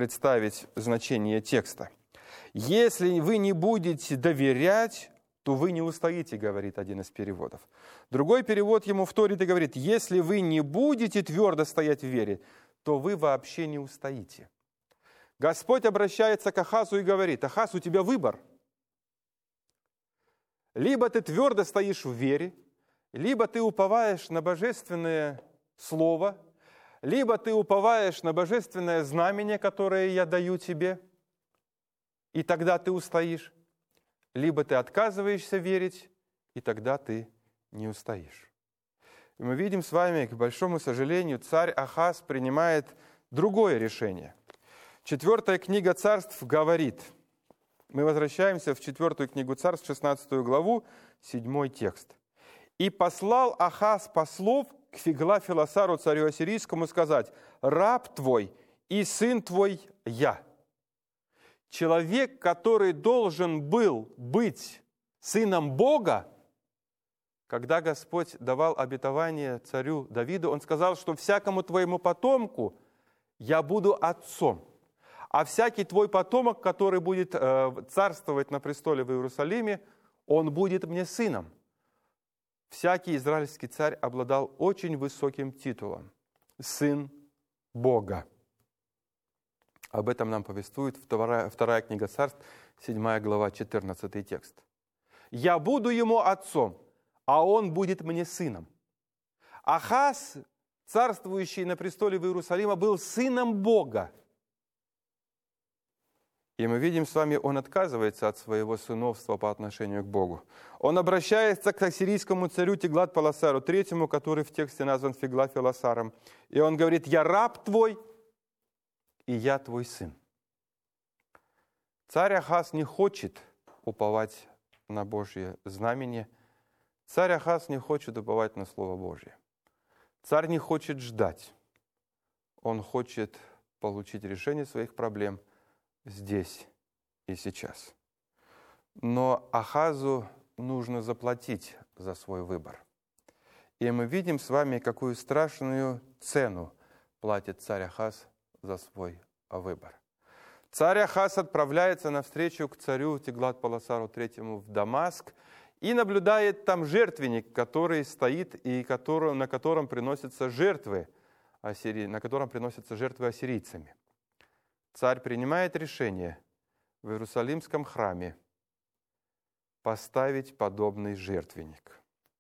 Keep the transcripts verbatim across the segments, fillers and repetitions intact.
представить значение текста. «Если вы не будете доверять, то вы не устоите», говорит один из переводов. Другой перевод ему вторит и говорит: «Если вы не будете твердо стоять в вере, то вы вообще не устоите». Господь обращается к Ахазу и говорит: «Ахаз, у тебя выбор. Либо ты твердо стоишь в вере, либо ты уповаешь на божественное слово, либо ты уповаешь на божественное знамение, которое я даю тебе, и тогда ты устоишь, либо ты отказываешься верить, и тогда ты не устоишь». И мы видим с вами, к большому сожалению, царь Ахаз принимает другое решение. Четвертая книга Царств говорит, мы возвращаемся в четвертую книгу Царств, шестнадцатую главу, седьмой текст. «И послал Ахаз послов к Фиглафилосару, царю ассирийскому, сказать: раб твой и сын твой я». Человек, который должен был быть сыном Бога, когда Господь давал обетование царю Давиду, он сказал, что всякому твоему потомку я буду отцом, а всякий твой потомок, который будет э, царствовать на престоле в Иерусалиме, он будет мне сыном. Всякий израильский царь обладал очень высоким титулом – сын Бога. Об этом нам повествует вторая, вторая книга Царств, седьмая глава, четырнадцатый текст. «Я буду ему отцом, а он будет мне сыном». Ахаз, царствующий на престоле в Иерусалиме, был сыном Бога. И мы видим с вами, он отказывается от своего сыновства по отношению к Богу. Он обращается к ассирийскому царю Тиглат-Пилесару третьему, который в тексте назван Фиглафилосаром. И он говорит: «Я раб твой, и я твой сын». Царь Ахаз не хочет уповать на Божье знамение. Царь Ахаз не хочет уповать на Слово Божье. Царь не хочет ждать. Он хочет получить решение своих проблем здесь и сейчас. Но Ахазу нужно заплатить за свой выбор. И мы видим с вами, какую страшную цену платит царь Ахаз за свой выбор. Царь Ахаз отправляется навстречу к царю Тиглат-Пилесару третьему в Дамаск и наблюдает там жертвенник, который стоит и который, на котором приносятся жертвы, на котором приносятся жертвы ассирийцами. Царь принимает решение в Иерусалимском храме поставить подобный жертвенник.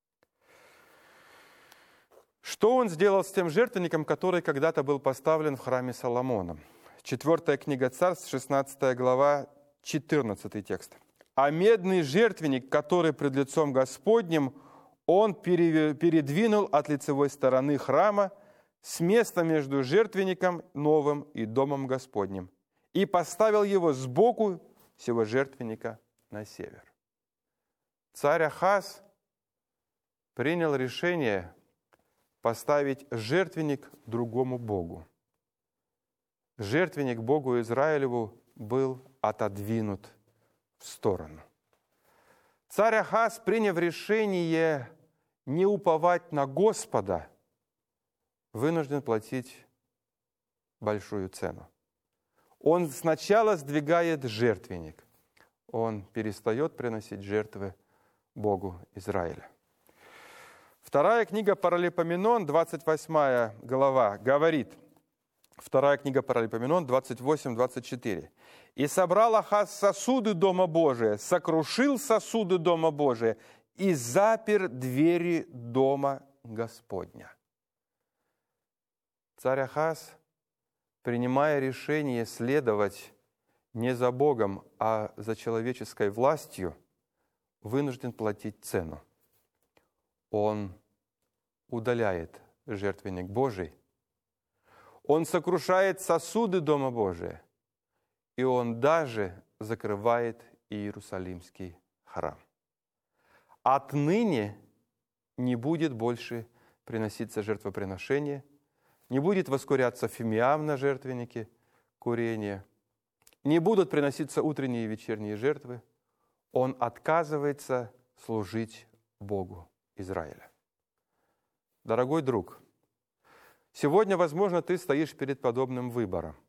Что он сделал с тем жертвенником, который когда-то был поставлен в храме Соломона? Четвертая книга Царств, шестнадцатая глава, четырнадцатый текст. «А медный жертвенник, который пред лицом Господним, он передвинул от лицевой стороны храма с места между жертвенником новым и домом Господним, и поставил его сбоку сего жертвенника на север». Царь Ахаз принял решение поставить жертвенник другому Богу. Жертвенник Богу Израилеву был отодвинут в сторону. Царь Ахаз, приняв решение не уповать на Господа, вынужден платить большую цену. Он сначала сдвигает жертвенник. Он перестает приносить жертвы Богу Израиля. Вторая книга Паралипоменон, двадцать восьмая глава, говорит, вторая книга Паралипоменон, двадцать восемь двадцать четыре. «И собрал Ахаз сосуды Дома Божия, сокрушил сосуды Дома Божия и запер двери Дома Господня». Царь Ахаз, принимая решение следовать не за Богом, а за человеческой властью, вынужден платить цену. Он удаляет жертвенник Божий, он сокрушает сосуды Дома Божия, и он даже закрывает Иерусалимский храм. Отныне не будет больше приноситься жертвоприношение, не будет воскуряться фимиам на жертвеннике, курение, не будут приноситься утренние и вечерние жертвы. Он отказывается служить Богу Израиля. Дорогой друг, сегодня, возможно, ты стоишь перед подобным выбором.